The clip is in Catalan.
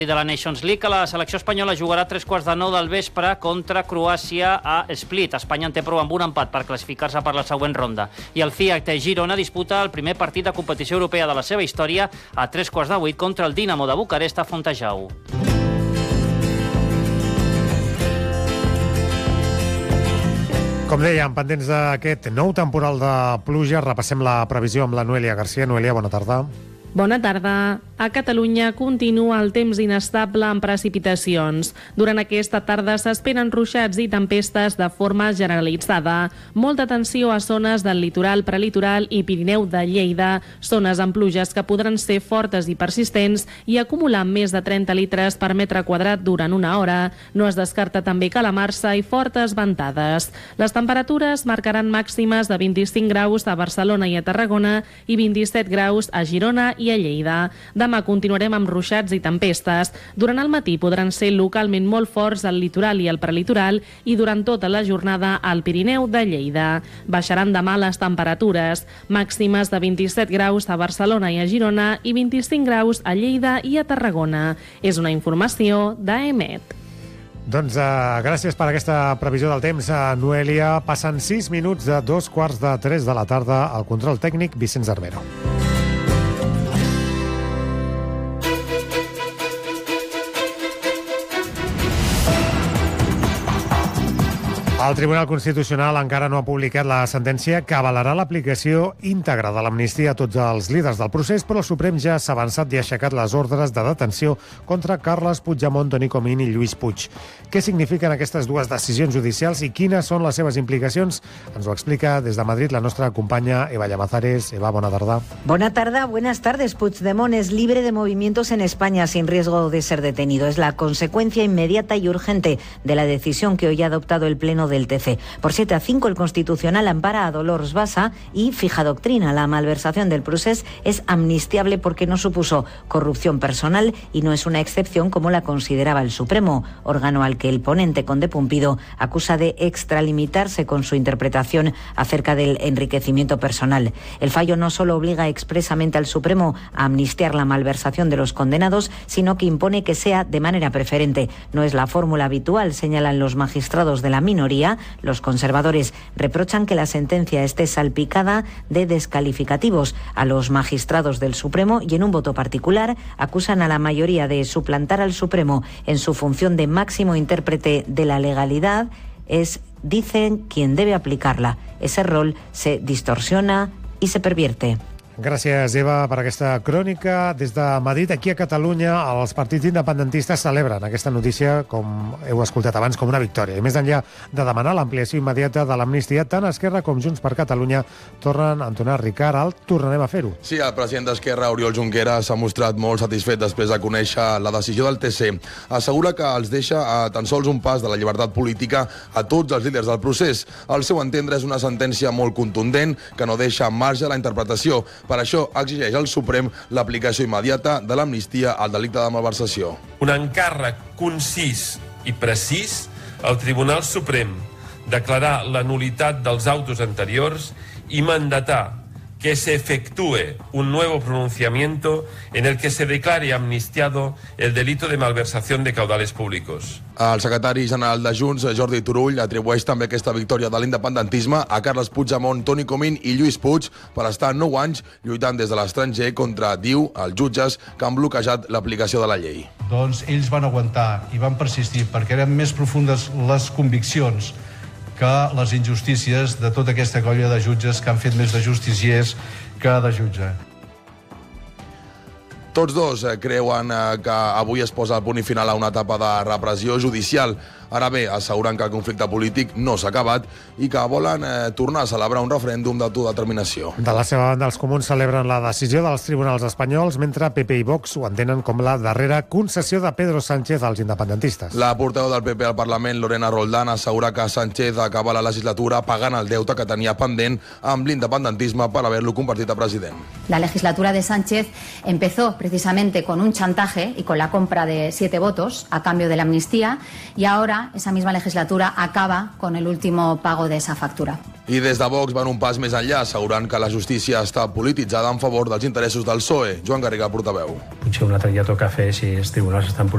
de la Nations League, la selecció espanyola jugarà a 3:15 del vespre contra Croàcia a Split. Espanya en té prou amb un empat per classificar-se per la següent ronda. I el Fiat Girona disputa el primer partit de competició europea de la seva història a 7:15 contra el Dinamo de Bucarest a Fontejau. Com dèiem, pendents d'aquest nou temporal de pluja, repassem la previsió amb la Noelia Garcia. Noelia, bona tarda. Bona tarda. A Catalunya continua el temps inestable amb precipitacions. Durant aquesta tarda s'esperen ruixats i tempestes de forma generalitzada. Molta atenció a zones del litoral, prelitoral i Pirineu de Lleida, zones amb pluges que podran ser fortes i persistents i acumular més de 30 litres per metre quadrat durant una hora. No es descarta també calamarsa i fortes ventades. Les temperatures marcaran màximes de 25 graus a Barcelona i a Tarragona i 27 graus a Girona i a Lleida. Demà continuarem amb ruixats i tempestes. Durant el matí podran ser localment molt forts al litoral i al prelitoral i durant tota la jornada al Pirineu de Lleida. Baixaran demà les temperatures, màximes de 27 graus a Barcelona i a Girona i 25 graus a Lleida i a Tarragona. És una informació d'AEMET. Doncs gràcies per aquesta previsió del temps, Noelia. Passen 6 minuts de 2:15 de la tarda. Al control tècnic, Vicenç Armero. El Tribunal Constitucional encara no ha publicat la sentència que avalarà l'aplicació íntegra de l'amnistia a tots els líders del procés, però el Suprem ja s'ha avançat i ha aixecat les ordres de detenció contra Carles Puigdemont, Toni Comín i Lluís Puig. Què signifiquen aquestes dues decisions judicials i quines són les seves implicacions? Ens ho explica des de Madrid la nostra companya Eva Llamazares. Eva, bona tarda. Buenas tardes. Puigdemont es libre de movimientos en España sin riesgo de ser detenido. Es la consecuencia inmediata y urgente de la decisión que hoy ha adoptado el Pleno del TC. Por 7-5 el Constitucional ampara a Dolors Bassa y fija doctrina. La malversación del procés es amnistiable porque no supuso corrupción personal y no es una excepción como la consideraba el Supremo, órgano al que el ponente Conde Pumpido acusa de extralimitarse con su interpretación acerca del enriquecimiento personal. El fallo no solo obliga expresamente al Supremo a amnistiar la malversación de los condenados, sino que impone que sea de manera preferente. No es la fórmula habitual, señalan los magistrados de la minoría. Los conservadores reprochan que la sentencia esté salpicada de descalificativos a los magistrados del Supremo y en un voto particular acusan a la mayoría de suplantar al Supremo en su función de máximo intérprete de la legalidad. Dicen, quien debe aplicarla. Ese rol se distorsiona y se pervierte. Gràcies, Eva, per aquesta crònica. Des de Madrid, aquí a Catalunya, els partits independentistes celebren aquesta notícia, com heu escoltat abans, com una victòria. I més enllà de demanar l'ampliació immediata de l'amnistia, tant Esquerra com Junts per Catalunya tornen a entonar Ricard. Tornarem a fer-ho. Sí, el president d'Esquerra, Oriol Junqueras, s'ha mostrat molt satisfet després de conèixer la decisió del TC. Assegura que els deixa a tan sols un pas de la llibertat política a tots els líders del procés. Al seu entendre, és una sentència molt contundent que no deixa marge a la interpretació. Per això exigeix al Suprem l'aplicació immediata de l'amnistia al delicte de malversació. Un encàrrec concís i precís al Tribunal Suprem declarar la nulitat dels autos anteriors i mandatar que se efectúe un nuevo pronunciamiento en el que se declare amnistiado el delito de malversación de caudales públicos. El secretari general de Junts, Jordi Turull, atribueix també aquesta victòria de l'independentisme a Carles Puigdemont, Toni Comín i Lluís Puig per estar 9 anys lluitant des de l'estranger contra, diu, els jutges que han bloquejat l'aplicació de la llei. Doncs ells van aguantar i van persistir perquè eren més profundes les conviccions que les injustícies de tota aquesta colla de jutges que han fet més de justiciers que de jutge. Tots dos creuen que avui es posa el punt i final a una etapa de repressió judicial. Ara bé, asseguren que el conflicte polític no s'ha acabat i que volen tornar a celebrar un referèndum d'autodeterminació. De la seva banda, els comuns celebren la decisió dels tribunals espanyols, mentre PP i Vox ho entenen com la darrera concessió de Pedro Sánchez als independentistes. La portaveu del PP al Parlament, Lorena Roldán, assegura que Sánchez acaba la legislatura pagant el deute que tenia pendent amb l'independentisme per haver-lo convertit a president. La legislatura de Sánchez empezó precisamente con un chantaje y con la compra de 7 votos a cambio de la amnistía y ahora esa misma legislatura acaba con el último pago de esa factura. I des de Vox van un pas més enllà, assegurant que la justícia està polititzada en favor dels interessos del PSOE. Joan Garriga, portaveu. Potser un altre dia toca fer si els tribunals estan